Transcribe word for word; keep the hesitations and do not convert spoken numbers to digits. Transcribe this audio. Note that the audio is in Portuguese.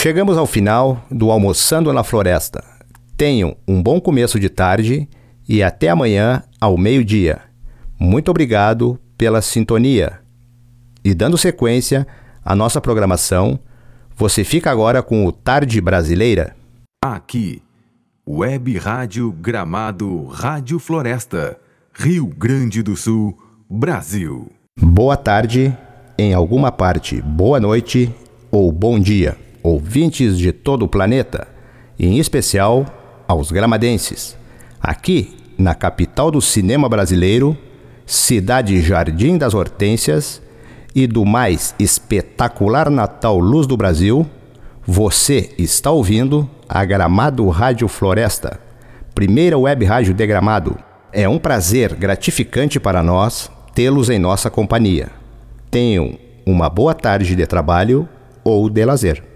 Chegamos ao final do Almoçando na Floresta. Tenham um bom começo de tarde e até amanhã ao meio-dia. Muito obrigado pela sintonia. E dando sequência à nossa programação, você fica agora com o Tarde Brasileira. Aqui, Web Rádio Gramado, Rádio Floresta, Rio Grande do Sul, Brasil. Boa tarde, em alguma parte, boa noite ou bom dia, ouvintes de todo o planeta, e em especial aos gramadenses. Aqui, na capital do cinema brasileiro, cidade Jardim das Hortênsias e do mais espetacular Natal Luz do Brasil, você está ouvindo a Gramado Rádio Floresta, primeira web rádio de Gramado. É um prazer gratificante para nós tê-los em nossa companhia. Tenham uma boa tarde de trabalho ou de lazer.